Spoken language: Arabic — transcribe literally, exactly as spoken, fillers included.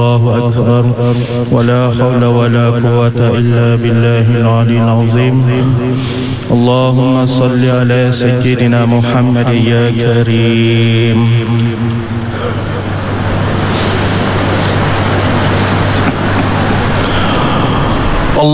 الله أكبر ولا حول ولا قوة إلا بالله العلي العظيم اللهم صل على سيدنا محمد يا كريم